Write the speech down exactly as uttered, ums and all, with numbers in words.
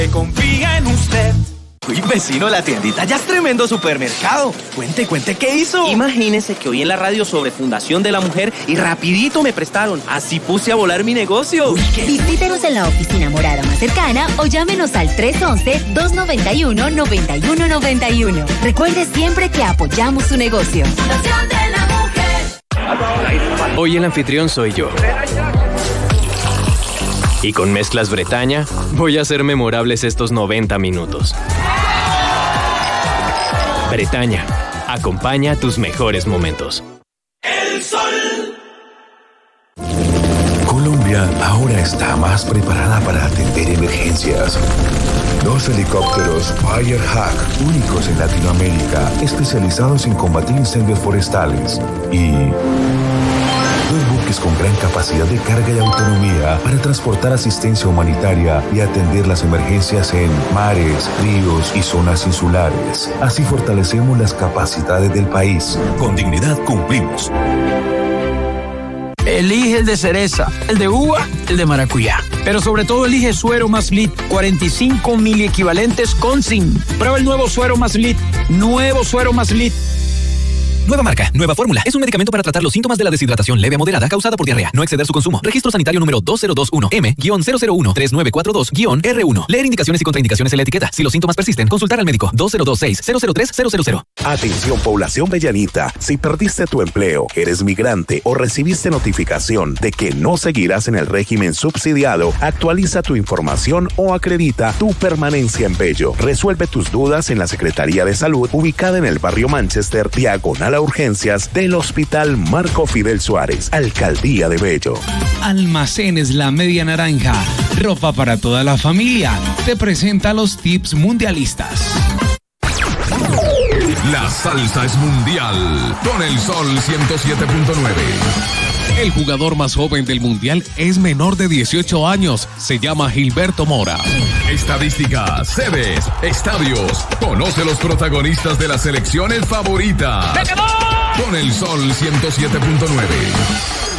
Confía en usted. Uy, vecino, la tiendita ya es tremendo supermercado. Cuente, cuente, ¿qué hizo? Imagínese que oí en la radio sobre Fundación de la Mujer y rapidito me prestaron. Así puse a volar mi negocio. Uy, ¿qué? Visítenos en la oficina morada más cercana o llámenos al tres once, dos noventa y uno, noventa y uno noventa y uno. Recuerde siempre que apoyamos su negocio. Fundación de la Mujer. Hoy el anfitrión soy yo. Y con Mezclas Bretaña voy a hacer memorables estos noventa minutos. Bretaña, acompaña tus mejores momentos. El sol. Colombia ahora está más preparada para atender emergencias. Dos helicópteros Firehawk, únicos en Latinoamérica, especializados en combatir incendios forestales. Y dos buques con gran capacidad de carga y autonomía para transportar asistencia humanitaria y atender las emergencias en mares, ríos y zonas insulares. Así fortalecemos las capacidades del país. Con dignidad cumplimos. Elige el de cereza, el de uva, el de maracuyá. Pero sobre todo elige Suero Más Lit, cuarenta y cinco miliequivalentes con zinc. Prueba el nuevo Suero Más Lit. Nuevo Suero Más Lit. Nueva marca, nueva fórmula. Es un medicamento para tratar los síntomas de la deshidratación leve a moderada causada por diarrea. No exceder su consumo. Registro sanitario número dos cero dos uno M cero cero uno tres nueve cuatro dos R uno. Leer indicaciones y contraindicaciones en la etiqueta. Si los síntomas persisten, consultar al médico. dos cero dos seis, cero cero tres, cero cero cero. Atención, población bellanita. Si perdiste tu empleo, eres migrante o recibiste notificación de que no seguirás en el régimen subsidiado, actualiza tu información o acredita tu permanencia en Bello. Resuelve tus dudas en la Secretaría de Salud, ubicada en el barrio Manchester, diagonal a urgencias del Hospital Marco Fidel Suárez, Alcaldía de Bello. Almacenes La Media Naranja, ropa para toda la familia, te presenta los tips mundialistas. La salsa es mundial con el Sol ciento siete punto nueve. El jugador más joven del mundial es menor de dieciocho años. Se llama Gilberto Mora. Estadísticas, sedes, estadios. Conoce los protagonistas de las selecciones favoritas. Con el Sol ciento siete punto nueve.